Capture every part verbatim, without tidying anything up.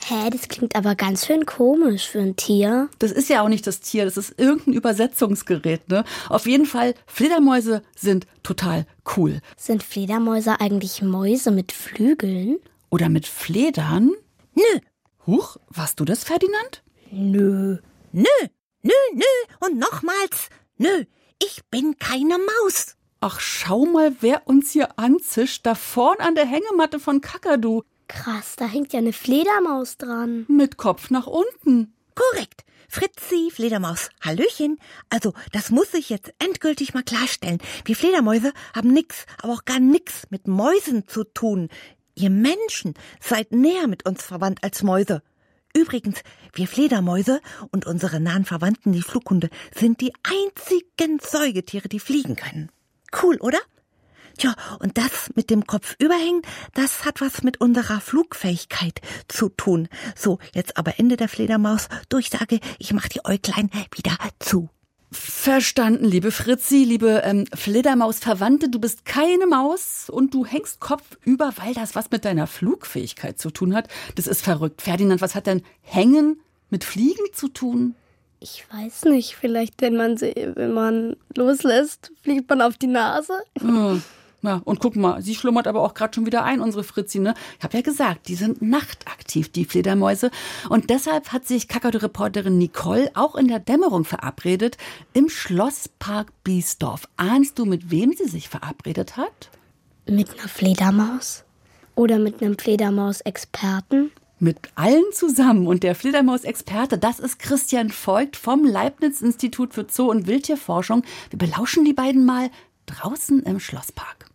Hä, das klingt aber ganz schön komisch für ein Tier. Das ist ja auch nicht das Tier, das ist irgendein Übersetzungsgerät, ne? Auf jeden Fall, Fledermäuse sind total cool. Sind Fledermäuse eigentlich Mäuse mit Flügeln? Oder mit Fledern? Nö. Huch, warst du das, Ferdinand? Nö. Nö, nö, nö und nochmals, nö, ich bin keine Maus. Ach, schau mal, wer uns hier anzischt, da vorn an der Hängematte von Kakadu. Krass, da hängt ja eine Fledermaus dran. Mit Kopf nach unten. Korrekt. Fritzi, Fledermaus, Hallöchen. Also, das muss ich jetzt endgültig mal klarstellen. Wir Fledermäuse haben nix, aber auch gar nix mit Mäusen zu tun. Ihr Menschen seid näher mit uns verwandt als Mäuse. Übrigens, wir Fledermäuse und unsere nahen Verwandten, die Flughunde, sind die einzigen Säugetiere, die fliegen können. Cool, oder? Tja, und das mit dem Kopf überhängen, das hat was mit unserer Flugfähigkeit zu tun. So, jetzt aber Ende der Fledermaus. Durchsage, ich mach die Äuglein wieder zu. Verstanden, liebe Fritzi, liebe ähm, Fledermaus-Verwandte, du bist keine Maus und du hängst kopfüber, weil das was mit deiner Flugfähigkeit zu tun hat. Das ist verrückt. Ferdinand, was hat denn Hängen mit Fliegen zu tun? Ich weiß nicht, vielleicht wenn man sie, wenn man loslässt, fliegt man auf die Nase. Hm. Ja, und guck mal, sie schlummert aber auch gerade schon wieder ein, unsere Fritzi, ne? Ich habe ja gesagt, die sind nachtaktiv, die Fledermäuse. Und deshalb hat sich Kakadu-Reporterin Nicole auch in der Dämmerung verabredet im Schlosspark Biesdorf. Ahnst du, mit wem sie sich verabredet hat? Mit einer Fledermaus? Oder mit einem Fledermaus-Experten? Mit allen zusammen. Und der Fledermaus-Experte, das ist Christian Voigt vom Leibniz-Institut für Zoo- und Wildtierforschung. Wir belauschen die beiden mal draußen im Schlosspark.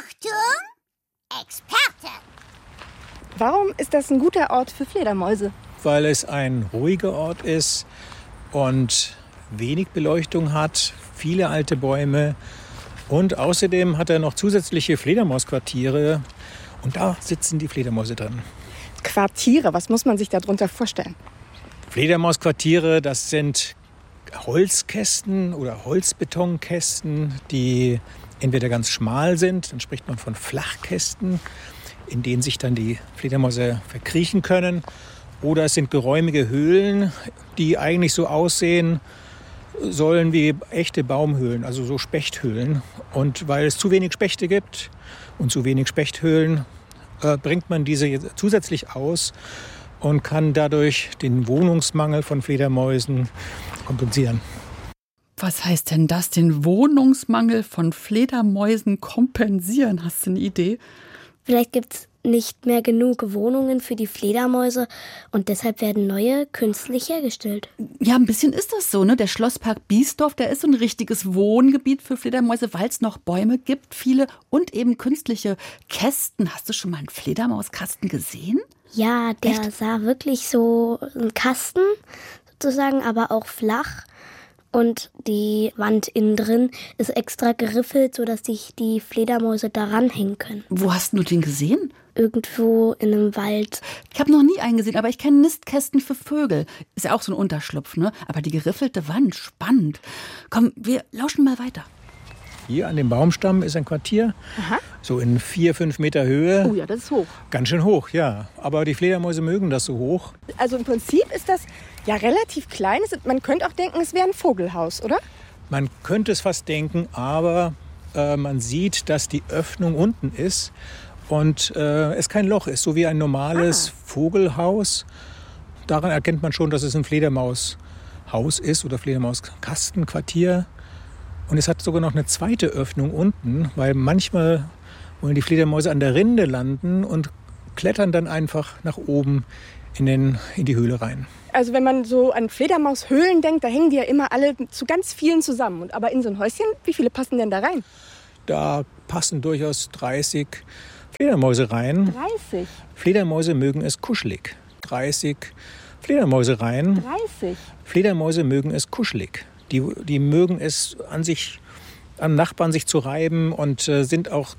Achtung, Experte! Warum ist das ein guter Ort für Fledermäuse? Weil es ein ruhiger Ort ist und wenig Beleuchtung hat, viele alte Bäume. Und außerdem hat er noch zusätzliche Fledermausquartiere. Und da sitzen die Fledermäuse drin. Quartiere, was muss man sich darunter vorstellen? Fledermausquartiere, das sind Holzkästen oder Holzbetonkästen, die entweder ganz schmal sind, dann spricht man von Flachkästen, in denen sich dann die Fledermäuse verkriechen können. Oder es sind geräumige Höhlen, die eigentlich so aussehen sollen wie echte Baumhöhlen, also so Spechthöhlen. Und weil es zu wenig Spechte gibt und zu wenig Spechthöhlen, äh, bringt man diese zusätzlich aus und kann dadurch den Wohnungsmangel von Fledermäusen kompensieren. Was heißt denn das, den Wohnungsmangel von Fledermäusen kompensieren? Hast du eine Idee? Vielleicht gibt es nicht mehr genug Wohnungen für die Fledermäuse und deshalb werden neue künstlich hergestellt. Ja, ein bisschen ist das so, ne? Der Schlosspark Biesdorf, der ist so ein richtiges Wohngebiet für Fledermäuse, weil es noch Bäume gibt, viele und eben künstliche Kästen. Hast du schon mal einen Fledermauskasten gesehen? Ja, der Echt? sah wirklich so ein Kasten sozusagen, aber auch flach. Und die Wand innen drin ist extra geriffelt, sodass sich die Fledermäuse daran hängen können. Wo hast du den gesehen? Irgendwo in einem Wald. Ich habe noch nie einen gesehen, aber ich kenne Nistkästen für Vögel. Ist ja auch so ein Unterschlupf, ne? Aber die geriffelte Wand, spannend. Komm, wir lauschen mal weiter. Hier an dem Baumstamm ist ein Quartier, Aha. so in vier, fünf Meter Höhe. Oh ja, das ist hoch. Ganz schön hoch, ja. Aber die Fledermäuse mögen das so hoch. Also im Prinzip ist das ja relativ klein. Man könnte auch denken, es wäre ein Vogelhaus, oder? Man könnte es fast denken, aber äh, man sieht, dass die Öffnung unten ist und äh, es kein Loch ist, so wie ein normales Ah. Vogelhaus. Daran erkennt man schon, dass es ein Fledermaushaus ist oder Fledermauskastenquartier. Und es hat sogar noch eine zweite Öffnung unten, weil manchmal wollen die Fledermäuse an der Rinde landen und klettern dann einfach nach oben in, den, in die Höhle rein. Also wenn man so an Fledermaushöhlen denkt, da hängen die ja immer alle zu ganz vielen zusammen. Und aber in so ein Häuschen, wie viele passen denn da rein? Da passen durchaus dreißig Fledermäuse rein. dreißig. Fledermäuse mögen es kuschelig. dreißig Fledermäuse rein. dreißig. Fledermäuse mögen es kuschelig. Die, die mögen es an sich, an Nachbarn sich zu reiben und äh, sind auch